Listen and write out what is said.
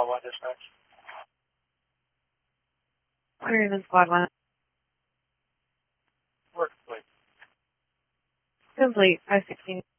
1 dispatch. Raven Squad 1. Work complete. Complete. 516.